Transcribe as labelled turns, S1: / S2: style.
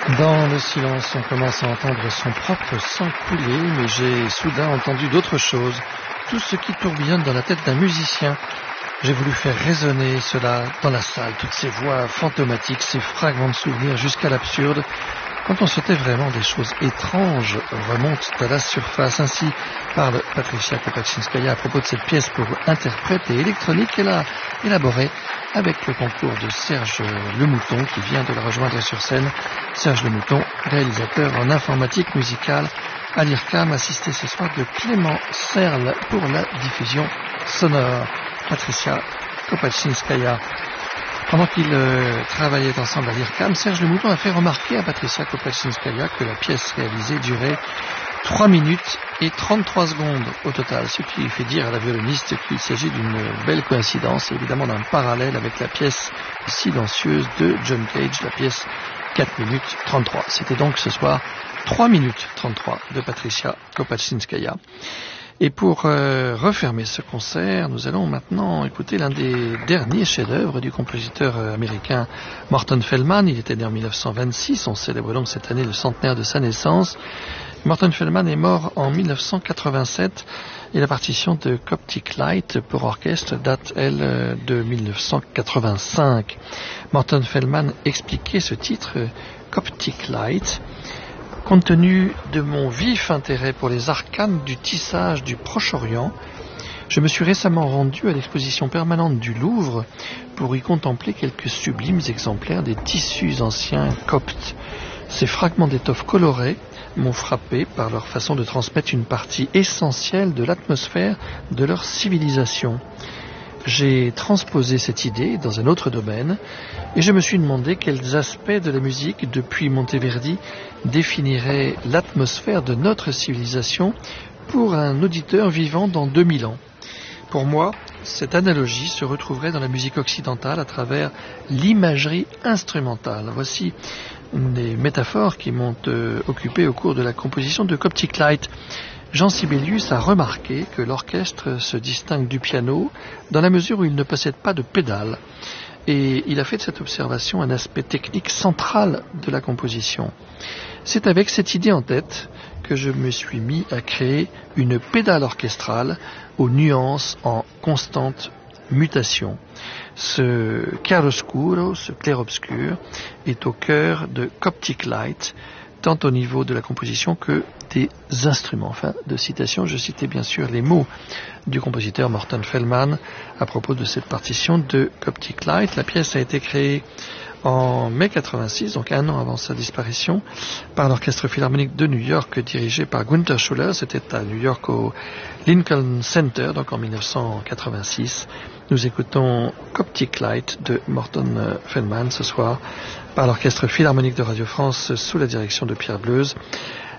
S1: Dans le silence, on commence à entendre son propre sang couler, mais j'ai soudain entendu d'autres choses. Tout ce qui tourbillonne dans la tête d'un musicien. J'ai voulu faire résonner cela dans la salle, toutes ces voix fantomatiques, ces fragments de souvenirs jusqu'à l'absurde. Quand on souhaitait vraiment des choses étranges remontent à la surface. Ainsi parle Patricia Kopachinskaya à propos de cette pièce pour interprète et électronique qu'elle a élaborée avec le concours de Serge Lemouton qui vient de la rejoindre sur scène. Serge Lemouton, réalisateur en informatique musicale à l'IRCAM, assisté ce soir de Clément Serle pour la diffusion sonore. Patricia Kopachinskaya. Pendant qu'ils travaillaient ensemble à l'IRCAM, Serge Lemouton a fait remarquer à Patricia Kopachinskaya que la pièce réalisée durait 3 minutes et 33 secondes au total, ce qui fait dire à la violoniste qu'il s'agit d'une belle coïncidence, évidemment d'un parallèle avec la pièce silencieuse de John Cage, la pièce 4 minutes 33. C'était donc ce soir 3 minutes 33 de Patricia Kopachinskaya. Et pour refermer ce concert, nous allons maintenant écouter l'un des derniers chefs-d'œuvre du compositeur américain Morton Feldman. Il était né en 1926, on célèbre donc cette année le centenaire de sa naissance. Morton Feldman est mort en 1987 et la partition de Coptic Light pour orchestre date, elle, de 1985. Morton Feldman expliquait ce titre, Coptic Light. Compte tenu de mon vif intérêt pour les arcanes du tissage du Proche-Orient, je me suis récemment rendu à l'exposition permanente du Louvre pour y contempler quelques sublimes exemplaires des tissus anciens coptes. Ces fragments d'étoffes colorées m'ont frappé par leur façon de transmettre une partie essentielle de l'atmosphère de leur civilisation. J'ai transposé cette idée dans un autre domaine et je me suis demandé quels aspects de la musique depuis Monteverdi définiraient l'atmosphère de notre civilisation pour un auditeur vivant dans 2000 ans. Pour moi, cette analogie se retrouverait dans la musique occidentale à travers l'imagerie instrumentale. Voici des métaphores qui m'ont occupé au cours de la composition de Coptic Light. Jean Sibelius a remarqué que l'orchestre se distingue du piano dans la mesure où il ne possède pas de pédale. Et il a fait de cette observation un aspect technique central de la composition. C'est avec cette idée en tête que je me suis mis à créer une pédale orchestrale aux nuances en constante mutation. Ce chiaroscuro, ce clair-obscur, est au cœur de Coptic Light, tant au niveau de la composition que des instruments. Fin de citation, je citais bien sûr les mots du compositeur Morton Feldman à propos de cette partition de Coptic Light. La pièce a été créée en mai 86, donc un an avant sa disparition, par l'Orchestre Philharmonique de New York dirigé par Gunther Schuller. C'était à New York au Lincoln Center, donc en 1986. Nous écoutons Coptic Light de Morton Feldman ce soir par l'Orchestre Philharmonique de Radio France sous la direction de Pierre Bleuze.